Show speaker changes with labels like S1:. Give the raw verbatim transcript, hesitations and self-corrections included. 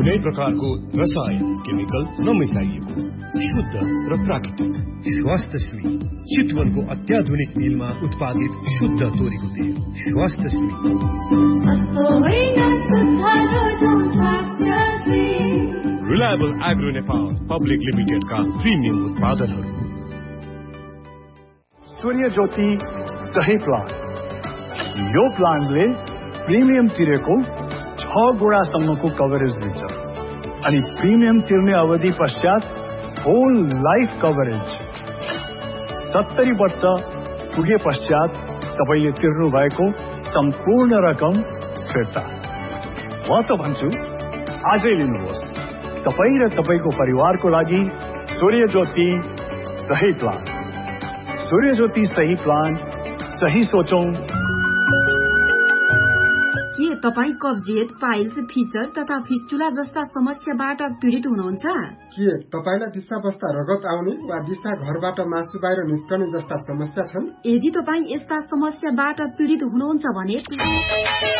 S1: कुनै प्रकारको रसायन केमिकल नमिसाइएको शुद्ध र प्राकृतिक स्वास्थ्यश्री चितवनको अत्याधुनिक मिलमा उत्पादित शुद्ध तोरीको तेल। स्वास्थ्यश्री रिलायबल एग्रो नेपाल पब्लिक लिमिटेडका प्रिमियम उत्पादनहरू।
S2: सूर्य ज्योति सही प्लान। यो प्लानले प्रिमियम तिरेको छ गुणासम्मको कभरेज दिन्छ अनि प्रिमियम तिर्ने अवधि पश्चात होल लाइफ कभरेज। सत्तरी वर्ष पुगे पश्चात तपाईले तिर्नु भएको सम्पूर्ण रकम फिर्ता। म त भन्छु आजै लिनुहोस् तपाई र तपाईको परिवारको लागि सूर्य ज्योति सही प्लान। सूर्य ज्योति सही प्लान, सही सोचौं।
S3: के तपाईँ कब्जियत, पाइल्स, फिसर तथा फिस्टुला जस्ता समस्याबाट पीडित हुनुहुन्छ?
S4: के तपाईलाई दिशा बस्दा रगत आउने वा दिशा घरबाट मासु बाहिर निस्कने जस्ता समस्या छन्?
S3: यदि तपाईँ यस्ता समस्याबाट पीडित हुनुहुन्छ भने